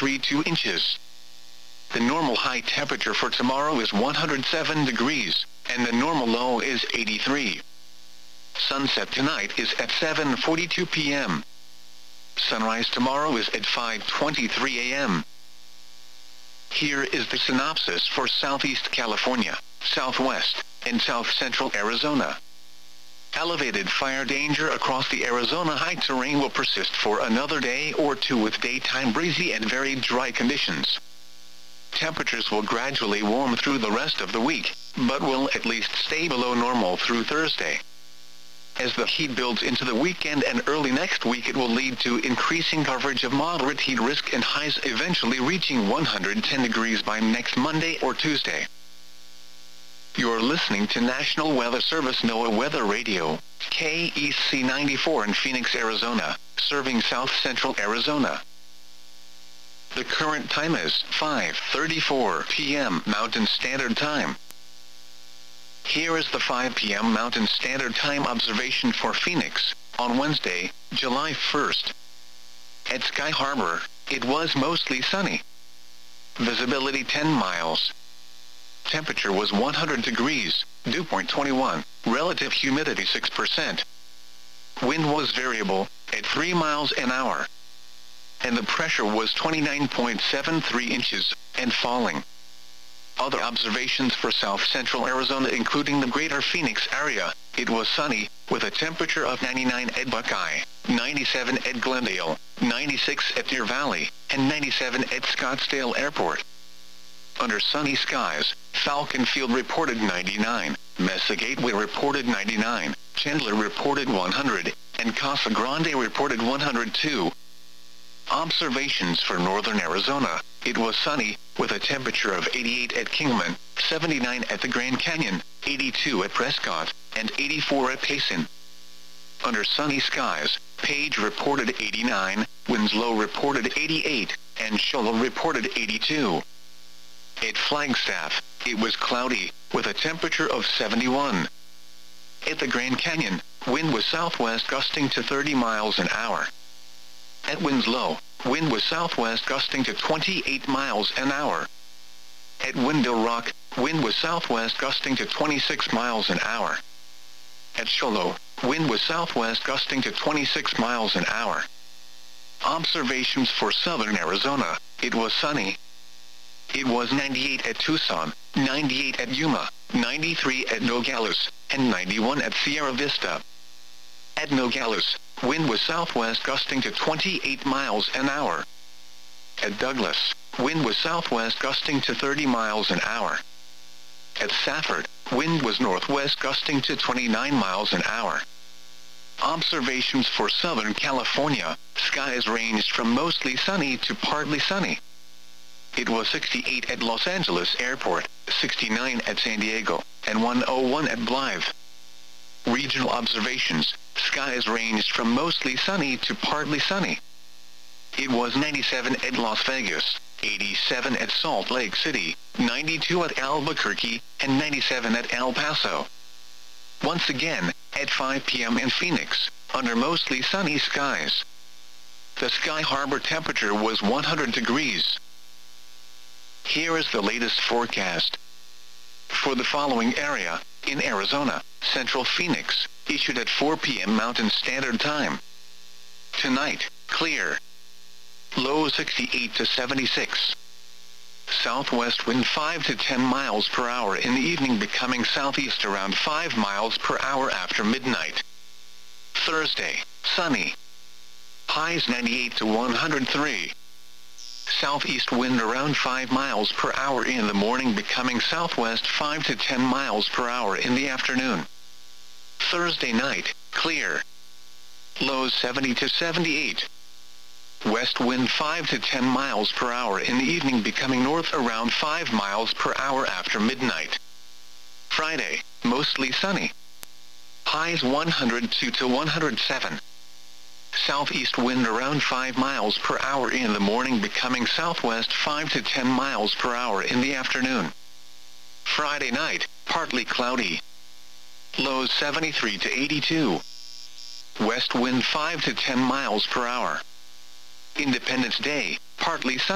32 inches. The normal high temperature for tomorrow is 107 degrees, and the normal low is 83. Sunset tonight is at 7:42 p.m. Sunrise tomorrow is at 5:23 a.m. Here is the synopsis for Southeast California, Southwest, and South Central Arizona. Elevated fire danger across the Arizona high terrain will persist for another day or two with daytime breezy and very dry conditions. Temperatures will gradually warm through the rest of the week, but will at least stay below normal through Thursday. As the heat builds into the weekend and early next week, it will lead to increasing coverage of moderate heat risk and highs eventually reaching 110 degrees by next Monday or Tuesday. You're listening to National Weather Service NOAA Weather Radio, KEC 94 in Phoenix, Arizona, serving South Central Arizona. The current time is 5:34 p.m. Mountain Standard Time. Here is the 5 p.m. Mountain Standard Time observation for Phoenix, on Wednesday, July 1st. At Sky Harbor, it was mostly sunny. Visibility 10 miles. Temperature was 100 degrees, dew point 21, relative humidity 6%. Wind was variable, at 3 miles an hour. And the pressure was 29.73 inches, and falling. Other observations for South Central Arizona including the greater Phoenix area, it was sunny, with a temperature of 99 at Buckeye, 97 at Glendale, 96 at Deer Valley, and 97 at Scottsdale Airport. Under sunny skies, Falcon Field reported 99, Mesa Gateway reported 99, Chandler reported 100, and Casa Grande reported 102. Observations for northern Arizona, it was sunny, with a temperature of 88 at Kingman, 79 at the Grand Canyon, 82 at Prescott, and 84 at Payson. Under sunny skies, Page reported 89, Winslow reported 88, and Shoal reported 82. At Flagstaff, it was cloudy, with a temperature of 71. At the Grand Canyon, wind was southwest gusting to 30 miles an hour. At Winslow, wind was southwest gusting to 28 miles an hour. At Window Rock, wind was southwest gusting to 26 miles an hour. At Shoal, wind was southwest gusting to 26 miles an hour. Observations for southern Arizona, it was sunny. It was 98 at Tucson, 98 at Yuma, 93 at Nogales, and 91 at Sierra Vista. At Nogales, wind was southwest gusting to 28 miles an hour. At Douglas, wind was southwest gusting to 30 miles an hour. At Safford, wind was northwest gusting to 29 miles an hour. Observations for Southern California, skies ranged from mostly sunny to partly sunny. It was 68 at Los Angeles Airport, 69 at San Diego, and 101 at Blythe. Regional observations, skies ranged from mostly sunny to partly sunny. It was 97 at Las Vegas, 87 at Salt Lake City, 92 at Albuquerque, and 97 at El Paso. Once again, at 5 p.m. in Phoenix, under mostly sunny skies. The Sky Harbor temperature was 100 degrees. Here is the latest forecast. For the following area, in Arizona, Central Phoenix, issued at 4 p.m. Mountain Standard Time. Tonight, clear. Low 68 to 76. Southwest wind 5 to 10 miles per hour in the evening, becoming southeast around 5 miles per hour after midnight. Thursday, sunny. Highs 98 to 103. Southeast wind around 5 miles per hour in the morning, becoming southwest 5 to 10 miles per hour in the afternoon. Thursday night, clear. Lows 70 to 78. West wind 5 to 10 miles per hour in the evening, becoming north around 5 miles per hour after midnight. Friday, mostly sunny. Highs 102 to 107. Southeast wind around 5 miles per hour in the morning, becoming southwest 5 to 10 miles per hour in the afternoon. Friday night, partly cloudy. Lows 73 to 82. West wind 5 to 10 miles per hour. Independence Day, partly sunny.